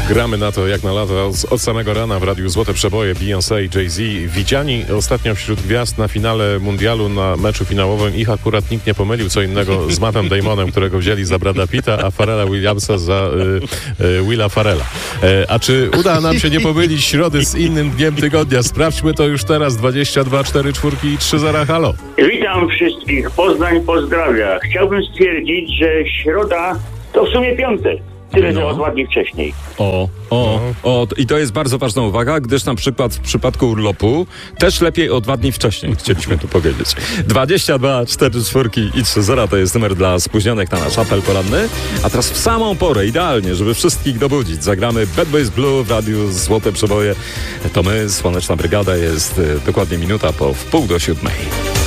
Gramy na to jak na lato od samego rana w Radiu Złote Przeboje. Beyoncé i Jay-Z widziani ostatnio wśród gwiazd na finale mundialu, na meczu finałowym. Ich akurat nikt nie pomylił co innego z Mattem Damonem, którego wzięli za Brada Pitta, a Pharrella Williamsa za Willa Farrella. A czy uda nam się nie pomylić środy z innym dniem tygodnia? Sprawdźmy to już teraz. 22 4 4 i 3 0. Halo. Witam wszystkich. Poznań pozdrawia. Chciałbym stwierdzić, że środa to w sumie piątek. Tyle, że od ładnie wcześniej. I to jest bardzo ważna uwaga, gdyż na przykład w przypadku urlopu też lepiej o 2 dni wcześniej, chcieliśmy tu powiedzieć. 22 4 4 i 3 0 to jest numer dla spóźnionych na nasz apel poranny. A teraz w samą porę, idealnie, żeby wszystkich dobudzić, zagramy Bad Boys Blue w Radiu Złote Przeboje. To my, Słoneczna Brygada, jest dokładnie minuta po 6:30.